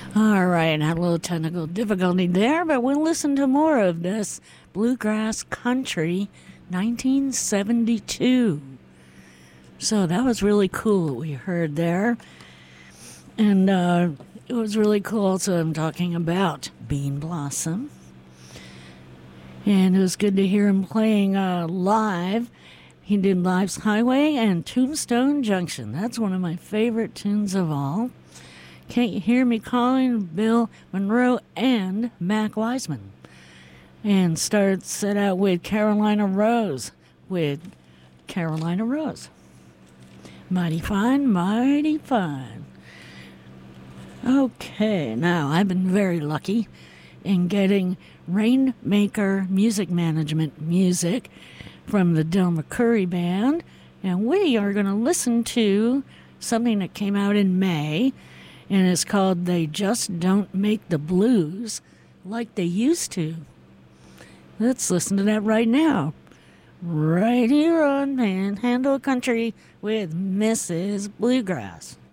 All right, had a little technical difficulty there, but we'll listen to more of this Bluegrass Country 1972. So that was really cool what we heard there. And it was really cool. So I'm talking about Bean Blossom. And it was good to hear him playing live. He did Life's Highway and Tombstone Junction. That's one of my favorite tunes of all. Can't You Hear Me Calling, Bill Monroe and Mac Wiseman. And set out with Carolina Rose with Carolina Rose. Mighty fine, mighty fine. Okay, now I've been very lucky in getting Rainmaker Music Management music from the Del McCoury Band, and we are going to listen to something that came out in May, and it's called They Just Don't Make the Blues Like They Used to. Let's listen to that right now. Right here on Panhandle Country with Mrs. Bluegrass.